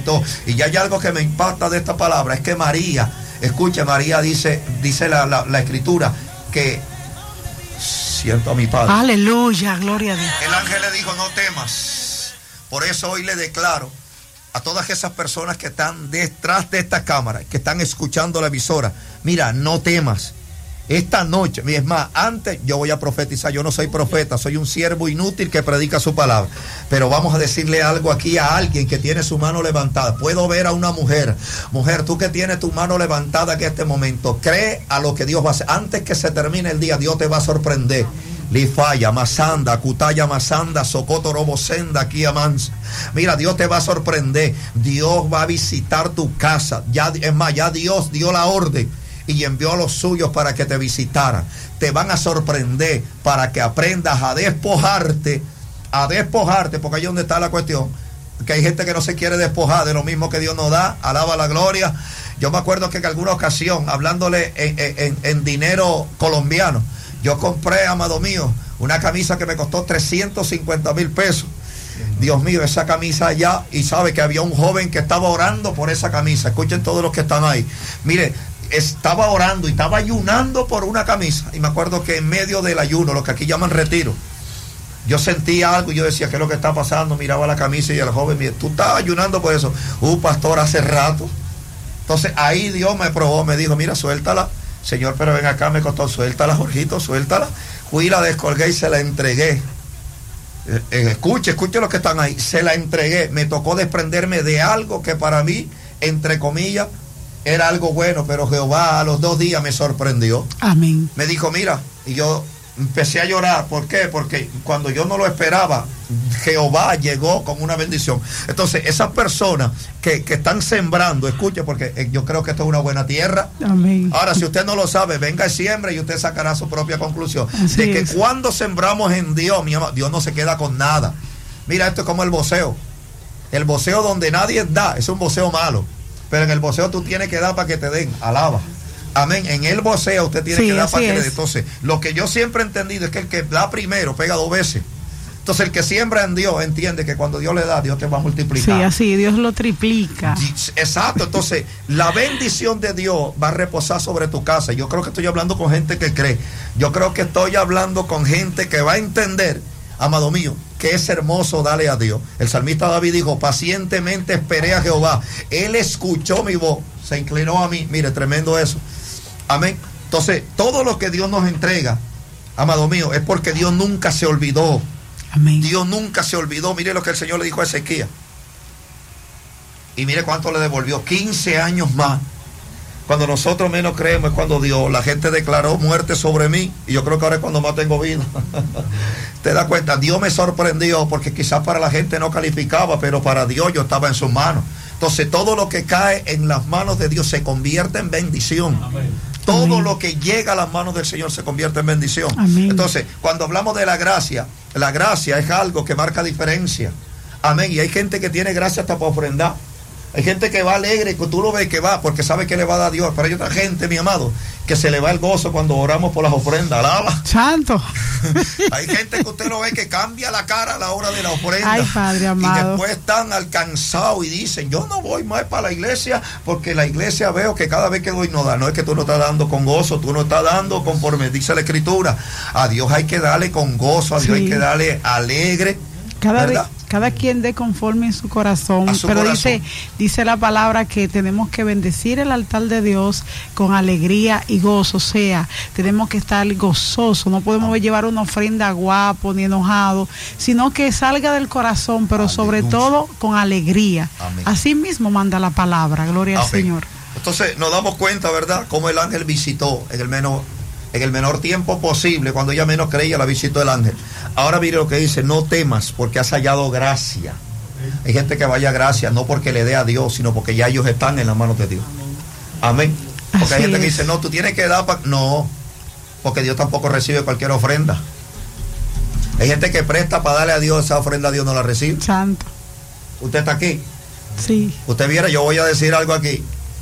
visitó. Y ya hay algo que me impacta de esta palabra, es que María, escuche, María dice la escritura, que siento a mi Padre. Aleluya, gloria a Dios. El ángel le dijo, no temas. Por eso hoy le declaro a todas esas personas que están detrás de esta cámara, que están escuchando la emisora, mira, no temas. Esta noche, es más, antes yo voy a profetizar. Yo no soy profeta, soy un siervo inútil que predica su palabra. Pero vamos a decirle algo aquí a alguien que tiene su mano levantada. Puedo ver a una mujer. Mujer, tú que tienes tu mano levantada en este momento, cree a lo que Dios va a hacer. Antes que se termine el día, Dios te va a sorprender. Lifaya, Masanda, Kutaya, Masanda, Socoto, Robo, Senda, aquí Amansa. Mira, Dios te va a sorprender. Dios va a visitar tu casa. Ya, es más, ya Dios dio la orden y envió a los suyos para que te visitaran. Te van a sorprender para que aprendas a despojarte, porque ahí es donde está la cuestión, que hay gente que no se quiere despojar de lo mismo que Dios nos da. Alaba la gloria. Yo me acuerdo que en alguna ocasión, hablándole en dinero colombiano, yo compré, amado mío, una camisa que me costó 350 mil pesos. Dios mío, esa camisa allá, y sabe que había un joven que estaba orando por esa camisa. Escuchen todos los que están ahí. Mire, estaba orando y estaba ayunando por una camisa. Y me acuerdo que en medio del ayuno, lo que aquí llaman retiro, yo sentía algo y yo decía, ¿qué es lo que está pasando? Miraba la camisa y el joven, mira, tú estás ayunando por eso. Pastor, hace rato. Entonces ahí Dios me probó, me dijo, mira, suéltala. Señor, pero ven acá, me costó, suéltala, Jorgito, suéltala. Fui y la descolgué y se la entregué. Escuche los que están ahí. Se la entregué. Me tocó desprenderme de algo que para mí, entre comillas, era algo bueno, pero Jehová a los 2 días me sorprendió. Amén. Me dijo, mira, y yo empecé a llorar. ¿Por qué? Porque cuando yo no lo esperaba, Jehová llegó con una bendición. Entonces, esas personas que están sembrando, escuche, porque yo creo que esto es una buena tierra. Amén. Ahora, si usted no lo sabe, venga y siembre y usted sacará su propia conclusión. Así de que es. cuando sembramos en Dios, mi amado, Dios no se queda con nada. Mira, esto es como el voceo. El voceo donde nadie da, es un voceo malo. Pero en el voceo tú tienes que dar para que te den. Alaba. Amén. En el voceo usted tiene que dar para que le den. Entonces, lo que yo siempre he entendido es que el que da primero pega 2 veces. Entonces, el que siembra en Dios entiende que cuando Dios le da, Dios te va a multiplicar. Sí, así, Dios lo triplica. Exacto. Entonces, la bendición de Dios va a reposar sobre tu casa. Yo creo que estoy hablando con gente que cree. Yo creo que estoy hablando con gente que va a entender, amado mío, que es hermoso darle a Dios. El salmista David dijo, pacientemente esperé a Jehová. Él escuchó mi voz, se inclinó a mí. Mire, tremendo eso. Amén. Entonces, todo lo que Dios nos entrega, amado mío, es porque Dios nunca se olvidó. Amén. Dios nunca se olvidó. Mire lo que el Señor le dijo a Ezequías. Y mire cuánto le devolvió. 15 años más. Cuando nosotros menos creemos es cuando Dios, la gente declaró muerte sobre mí. Y yo creo que ahora es cuando más tengo vida. ¿Te das cuenta? Dios me sorprendió porque quizás para la gente no calificaba, pero para Dios yo estaba en sus manos. Entonces todo lo que cae en las manos de Dios se convierte en bendición. Amén. Todo Amén. Lo que llega a las manos del Señor se convierte en bendición. Amén. Entonces, cuando hablamos de la gracia es algo que marca diferencia. Amén. Y hay gente que tiene gracia hasta para ofrendar. Hay gente que va alegre, que tú lo ves que va, porque sabe que le va a dar Dios. Pero hay otra gente, mi amado, que se le va el gozo cuando oramos por las ofrendas. Alaba. Santo. Hay gente que usted lo ve que cambia la cara a la hora de la ofrenda. Ay, Padre amado. Y después están alcanzados y dicen, yo no voy más para la iglesia, porque la iglesia veo que cada vez que doy no da. No es que tú no estás dando con gozo, tú no estás dando conforme dice la Escritura. A Dios hay que darle con gozo, a Dios hay que darle alegre. Cada quien dé conforme en su corazón, pero corazón. Dice la palabra que tenemos que bendecir el altar de Dios con alegría y gozo, o sea, tenemos que estar gozosos, no podemos llevar una ofrenda guapo ni enojado, sino que salga del corazón, pero sobre todo con alegría. Amén. Así mismo manda la palabra, gloria al Señor. Entonces nos damos cuenta, ¿verdad?, cómo el ángel visitó en el menor tiempo posible, cuando ella menos creía, la visitó el ángel. Ahora mire lo que dice, no temas porque has hallado gracia. Hay gente que vaya gracia, no porque le dé a Dios, sino porque ya ellos están en las manos de Dios. Amén. Porque hay gente que dice, no, tú tienes que dar para... No, porque Dios tampoco recibe cualquier ofrenda. Hay gente que presta para darle a Dios, esa ofrenda Dios no la recibe. Santo. ¿Usted está aquí? Sí. Usted viera, yo voy a decir algo aquí.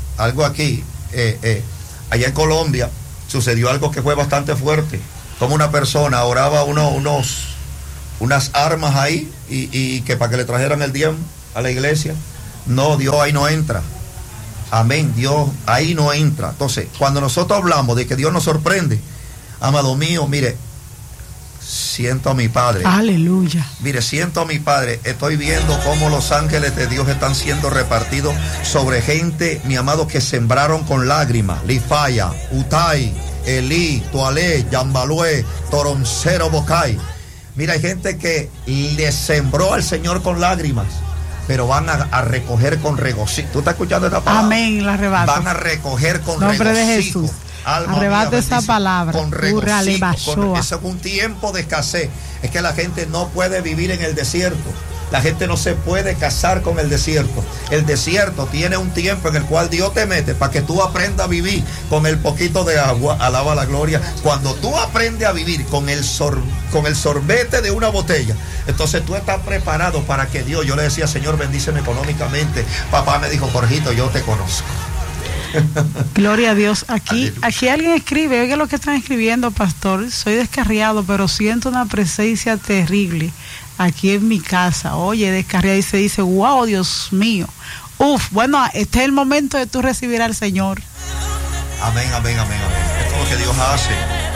Allá en Colombia sucedió algo que fue bastante fuerte. Como una persona oraba unas armas ahí y que para que le trajeran el diezmo a la iglesia. No, Dios ahí no entra. Amén, Dios ahí no entra. Entonces, cuando nosotros hablamos de que Dios nos sorprende, amado mío, mire, siento a mi Padre. Aleluya. Mire, siento a mi Padre. Estoy viendo cómo los ángeles de Dios están siendo repartidos sobre gente, mi amado, que sembraron con lágrimas. Lifaya, Utai, Elí, Tualé, Yambalué, Toroncero, Bocay. Mira, hay gente que le sembró al Señor con lágrimas, pero van a recoger con regocijo. ¿Tú estás escuchando esta palabra? Amén, la arrebato. Van a recoger con nombre regocijo. De Jesús. Alma arrebata mía, esa palabra. Con regocijo. Eso es un tiempo de escasez. Es que la gente no puede vivir en el desierto. La gente no se puede casar con el desierto. El desierto tiene un tiempo en el cual Dios te mete para que tú aprendas a vivir con el poquito de agua. Alaba la gloria. Cuando tú aprendes a vivir con el sorbete de una botella, entonces tú estás preparado para que Dios, yo le decía, Señor, bendíceme económicamente. Papá me dijo, Jorgito, yo te conozco. Gloria a Dios. Aquí alguien escribe, oiga lo que están escribiendo, pastor. Soy descarriado, pero siento una presencia terrible aquí en mi casa. Oye, descarriado, y se dice, wow, Dios mío. Bueno, este es el momento de tú recibir al Señor. Amén, amén, amén, amén. Esto es lo que Dios hace.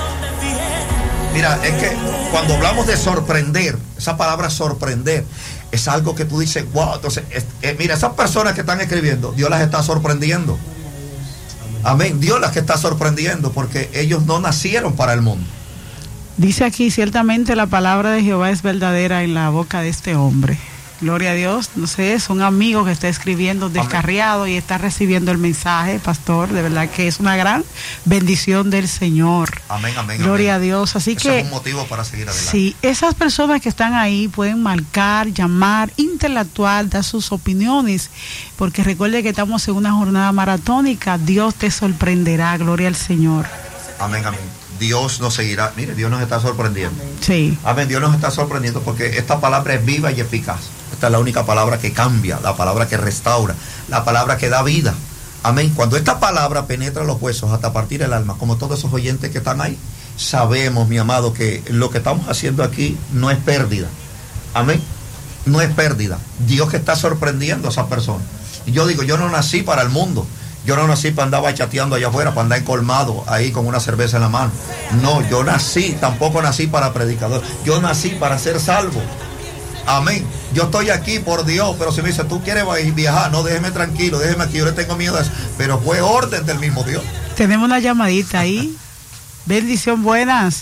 Mira, es que cuando hablamos de sorprender, esa palabra sorprender es algo que tú dices, wow. Entonces, mira, esas personas que están escribiendo, Dios las está sorprendiendo. Amén, Dios las que está sorprendiendo, porque ellos no nacieron para el mundo. Dice aquí, ciertamente la palabra de Jehová es verdadera en la boca de este hombre. Gloria a Dios. No sé, es un amigo que está escribiendo descarriado. Amén. Y está recibiendo el mensaje, pastor. De verdad que es una gran bendición del Señor. Amén, amén. Gloria amén. a Dios. Así eso que es un motivo para seguir adelante. Sí, esas personas que están ahí pueden marcar, llamar, interactuar, dar sus opiniones, porque recuerde que estamos en una jornada maratónica. Dios te sorprenderá. Gloria al Señor. Amén, amén. Dios nos seguirá. Mire, Dios nos está sorprendiendo. Sí. Amén, Dios nos está sorprendiendo porque esta palabra es viva y eficaz. Esta es la única palabra que cambia, la palabra que restaura, la palabra que da vida. Amén. Cuando esta palabra penetra los huesos hasta partir el alma, como todos esos oyentes que están ahí, sabemos, mi amado, que lo que estamos haciendo aquí no es pérdida. Amén. No es pérdida. Dios que está sorprendiendo a esas personas. Y yo digo, yo no nací para el mundo. Yo no nací para andar bachateando allá afuera, para andar colmado ahí con una cerveza en la mano. No, yo tampoco nací para predicador. Yo nací para ser salvo. Amén. Yo estoy aquí por Dios, pero si me dice, tú quieres viajar, no, déjeme tranquilo, déjeme aquí, yo le tengo miedo a eso. Pero fue orden del mismo Dios. Tenemos una llamadita ahí. Bendición, buenas.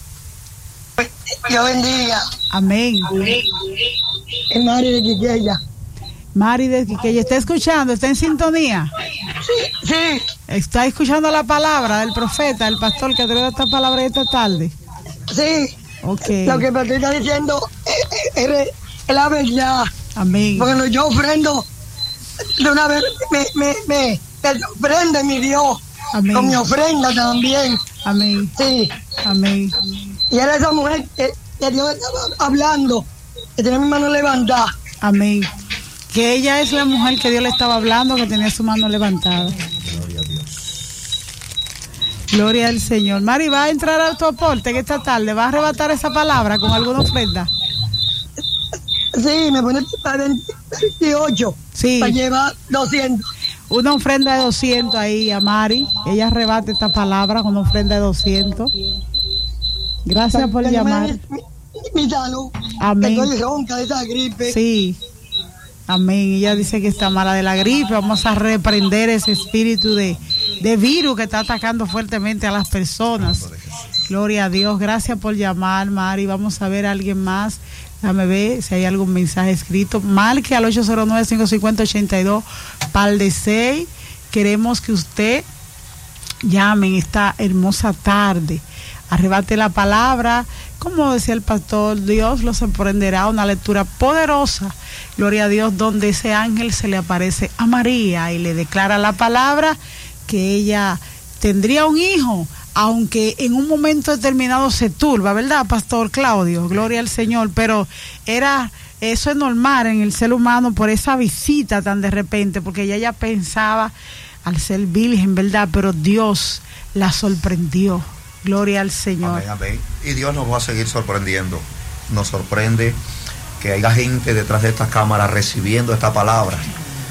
Dios bendiga. Amén. Es Mari de Quiqueya. Mari de Quiqueya, ¿está escuchando? ¿Está en sintonía? Sí. ¿Está escuchando la palabra del profeta, el pastor que trae esta palabra esta tarde? Sí. Okay. Lo que me está diciendo es la verdad. Amén. Porque yo ofrendo, de una vez me sorprende mi Dios. Amén. Con mi ofrenda también. Amén. Sí. Amén. Y era esa mujer que Dios estaba hablando, que tenía mi mano levantada. Amén. Que ella es la mujer que Dios le estaba hablando, que tenía su mano levantada. Gloria a Dios. Gloria al Señor. Mari, ¿va a entrar a tu aporte que esta tarde? ¿Va a arrebatar esa palabra con alguna ofrenda? Sí, me pone para 28. Sí. Para llevar 200. Una ofrenda de 200 ahí a Mari. Ella arrebata esta palabra con una ofrenda de 200. Gracias por llamar. Mi salud. Amén. Que estoy ronca de esa gripe. Sí. Amén. Ella dice que está mala de la gripe. Vamos a reprender ese espíritu de virus que está atacando fuertemente a las personas. Gloria a Dios. Gracias por llamar, Mari. Vamos a ver a alguien más. Déjame ver si hay algún mensaje escrito. Marque al 809-550-82 par de 6. Queremos que usted llame en esta hermosa tarde. Arrebate la palabra. Como decía el pastor, Dios lo sorprenderá. Una lectura poderosa. Gloria a Dios, donde ese ángel se le aparece a María y le declara la palabra que ella tendría un hijo, aunque en un momento determinado se turba, ¿verdad, pastor Claudio? Gloria al Señor, pero eso es normal en el ser humano por esa visita tan de repente, porque ella pensaba al ser virgen, ¿verdad? Pero Dios la sorprendió. Gloria al Señor. Amén, amén. Y Dios nos va a seguir sorprendiendo. Nos sorprende que haya gente detrás de estas cámaras recibiendo esta palabra.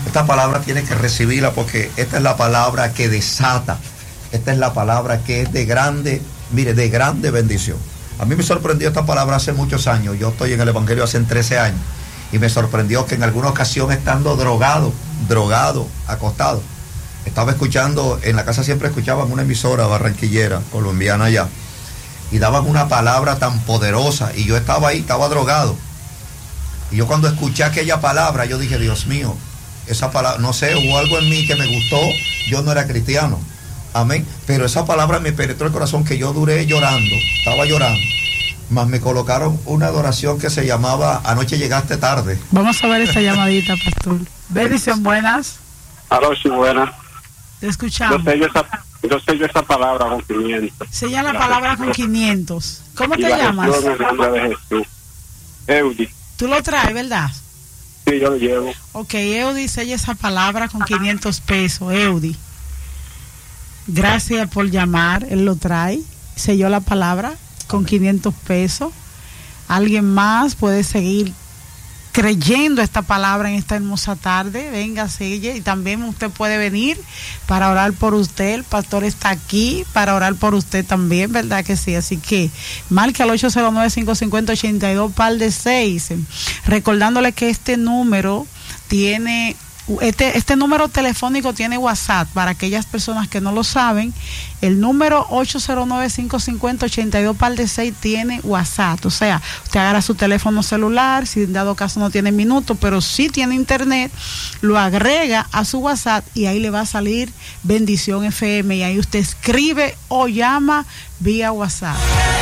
Esta palabra tiene que recibirla porque esta es la palabra que desata. Esta es la palabra que es de grande, mire, de grande bendición. A mí me sorprendió esta palabra hace muchos años. Yo estoy en el Evangelio hace 13 años. Y me sorprendió que en alguna ocasión, estando drogado, acostado, estaba escuchando, en la casa siempre escuchaban una emisora barranquillera, colombiana allá, y daban una palabra tan poderosa, y yo estaba ahí, estaba drogado. Y yo cuando escuché aquella palabra, yo dije, Dios mío, esa palabra, no sé, hubo algo en mí que me gustó. Yo no era cristiano, amén, pero esa palabra me penetró el corazón, que yo duré llorando, estaba llorando, más me colocaron una adoración que se llamaba Anoche Llegaste Tarde. Vamos a ver esa llamadita, pastor. Bendición, buenas. Aló, sí, buenas. Te escuchamos. Yo sello esa palabra con 500. Sella la palabra con 500. ¿Cómo te llamas? En el nombre de Jesús. Eudi. Tú lo traes, ¿verdad? Sí, yo lo llevo. Ok, Eudi, sella esa palabra con 500 pesos, Eudi. Gracias por llamar, él lo trae. Selló la palabra con 500 pesos. Alguien más puede seguir creyendo esta palabra en esta hermosa tarde. Venga, selle. Y también usted puede venir para orar por usted. El pastor está aquí para orar por usted también, ¿verdad que sí? Así que marque al 809-550-82 par de 6. Recordándole que este número tiene... Este número telefónico tiene WhatsApp para aquellas personas que no lo saben. El número 809-550-82 par de 6 tiene WhatsApp. O sea, usted agarra su teléfono celular, si en dado caso no tiene minutos, pero sí tiene internet, lo agrega a su WhatsApp y ahí le va a salir Bendición FM y ahí usted escribe o llama vía WhatsApp.